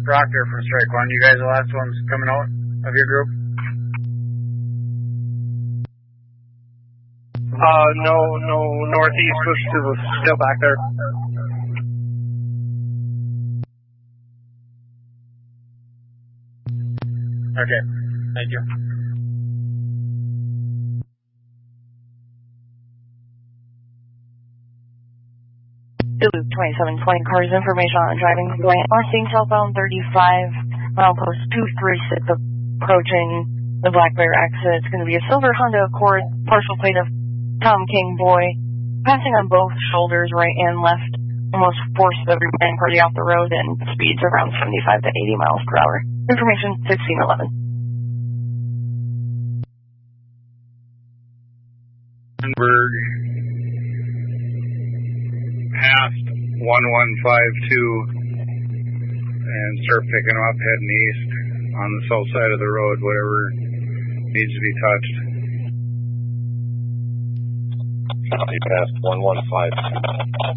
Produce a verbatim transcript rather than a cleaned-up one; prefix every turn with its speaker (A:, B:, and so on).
A: Proctor from Strike One. You guys the last ones coming out of your group?
B: Uh, no, no, northeast was still, still back there.
A: Okay, thank you.
C: Duluth twenty-seven twenty, cars information on driving going Mustang southbound thirty-five, mile post two three six, approaching the Black Bear exit. It's going to be a silver Honda Accord, partial plate of Tom King Boy, passing on both shoulders, right and left, almost forced every man party off the road, and speeds around seventy-five to eighty miles per hour. Information sixteen eleven.
D: Lindbergh, past one one five two, and start picking them up heading east on the south side of the road, whatever needs to be touched.
E: Copy, past one one five two.